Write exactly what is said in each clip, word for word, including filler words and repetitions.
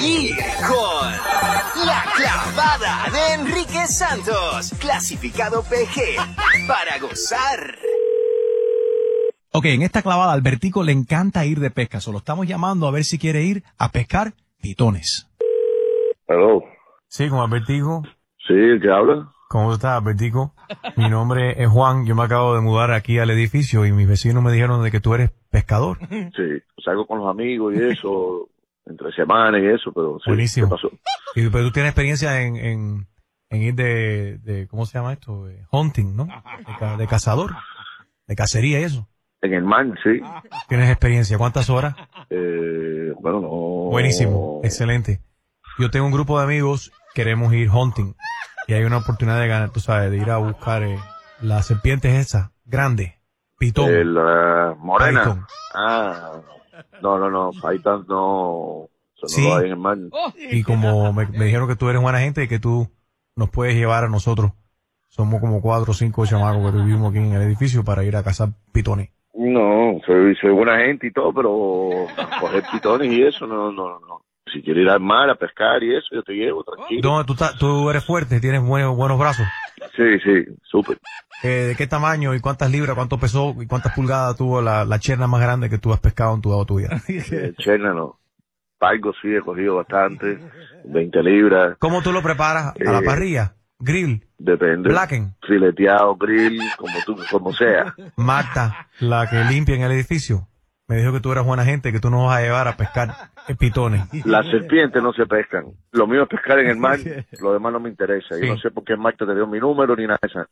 reír con La Clavada de Enrique Santos, clasificado P G, para gozar. Ok, en esta clavada, Albertico le encanta ir de pesca. Solo estamos llamando a ver si quiere ir a pescar pitones. Hello. Sí, con Albertico. Sí, ¿qué habla? ¿Cómo estás, Albertico? Mi nombre es Juan. Yo me acabo de mudar aquí al edificio y mis vecinos me dijeron de que tú eres pescador. Sí, salgo con los amigos y eso, entre semanas y eso, pero sí. Buenísimo. ¿Qué pasó? Y, pero tú tienes experiencia en, en, en ir de, de, ¿cómo se llama esto? De hunting, ¿no? De, ca- de cazador, de cacería y eso. En el mar, sí. ¿Tienes experiencia? ¿Cuántas horas? Eh, bueno, no. Buenísimo, excelente. Yo tengo un grupo de amigos, queremos ir hunting y hay una oportunidad de ganar, tú sabes, de ir a buscar eh, las serpientes esas, grandes, pitón. Eh, la morena. Python. Ah, no, no, no, Python no. Eso Sí. no lo hay en el mar. Y como me, me dijeron que tú eres buena gente y que tú nos puedes llevar a nosotros, somos como cuatro o cinco chamacos que vivimos aquí en el edificio para ir a cazar pitones. No, soy, soy buena gente y todo, pero coger pitones y eso, no, no, no. Si quieres ir al mar a pescar y eso, yo te llevo, tranquilo. ¿Dónde tú, estás? Tú eres fuerte, tienes buenos, buenos brazos. Sí, sí, súper. Eh, ¿De qué tamaño y cuántas libras, cuánto pesó y cuántas pulgadas tuvo la, la cherna más grande que tú has pescado en tu, tu vida? Eh, Cherna no. Pargo sí, he cogido bastante, veinte libras. ¿Cómo tú lo preparas? ¿A la Eh, parrilla? ¿Grill? Depende. Blacken. Fileteado, grill, como tú, como sea. Marta, la que limpia en el edificio, me dijo que tú eras buena gente, que tú nos vas a llevar a pescar pitones. Las serpientes no se pescan. Lo mío es pescar en el mar, lo demás no me interesa. Sí. Yo no sé por qué Marta te dio mi número ni nada de eso.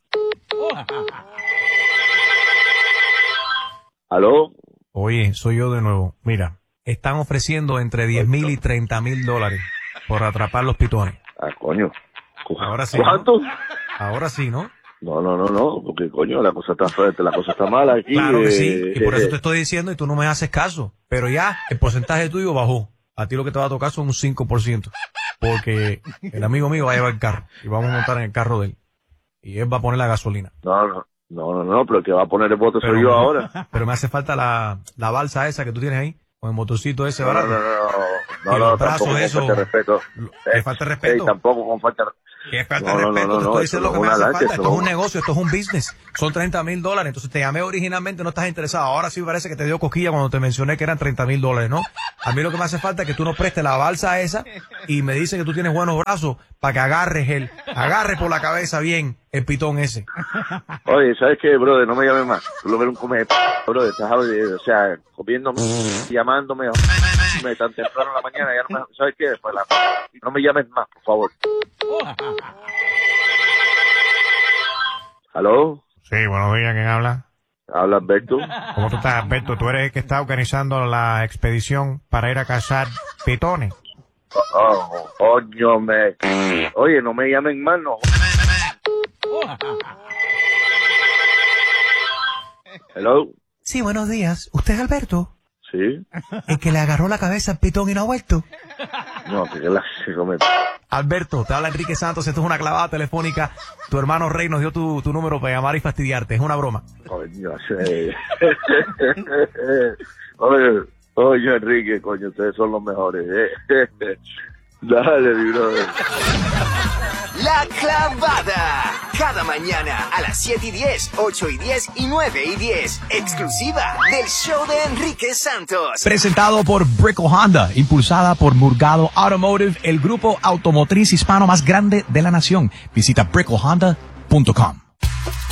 ¿Aló? Oye, soy yo de nuevo. Mira, están ofreciendo entre diez mil y treinta mil dólares por atrapar los pitones. Ah, coño. ¿Cu- Ahora sí, ¿Cuánto? Ahora sí, ¿no? No, no, no, no, porque coño, la cosa está fuerte, la cosa está mala aquí. Claro que eh, sí, y por eh, eso te estoy diciendo y tú no me haces caso. Pero ya, el porcentaje tuyo bajó. A ti lo que te va a tocar son un cinco por ciento. Porque el amigo mío va a llevar el carro y vamos a montar en el carro de él. Y él va a poner la gasolina. No, no, no, no, no, pero el que va a poner el voto soy Pero- yo ahora. Pero me hace falta la, la balsa esa que tú tienes ahí, con el motorcito ese No, no, barato. no, no, Y no, los no, brazos, tampoco con eso, falta de respeto. ¿Te falta respeto? Ey, tampoco con falta de ¿Qué falta No, de no, no, respeto? no, te no, estoy eso diciendo no lo que es me una hace lancha, falta. eso Esto es no- un negocio, esto es un business. Son treinta mil dólares. Entonces te llamé originalmente, no estás interesado. Ahora sí parece que te dio cosquilla cuando te mencioné que eran treinta mil dólares, ¿no? A mí lo que me hace falta es que tú nos prestes la balsa esa y me dices que tú tienes buenos brazos para que agarres el, agarres por la cabeza bien el pitón ese. Oye, ¿sabes qué, brother? No me llames más. Tú lo ves un come, brother. Estás, o sea, comiéndome, llamándome, me tan temprano en la mañana. Ya no me, ¿sabes qué? Pues la, no me llames más, por favor. ¿Aló? Sí, buenos días, ¿quién habla? Habla Alberto. ¿Cómo tú estás, Alberto? Tú eres el que está organizando la expedición para ir a cazar pitones. Oh, coño, me... Oye, no me llamen más, no. Hello. Sí, buenos días. ¿Usted es Alberto? Sí. El que le agarró la cabeza al pitón y no ha vuelto. No, que la se come. Alberto, te habla Enrique Santos, esto es una clavada telefónica. Tu hermano Rey nos dio tu, tu número para llamar y fastidiarte, es una broma. Coño, sí. Oye, oye, Enrique, coño, ustedes son los mejores. eh. Dale, mi brother. La Clavada. Cada mañana a las siete y diez, ocho y diez y nueve y diez. Exclusiva del show de Enrique Santos. Presentado por Brickell Honda, impulsada por Murgado Automotive, el grupo automotriz hispano más grande de la nación. Visita brickell honda punto com.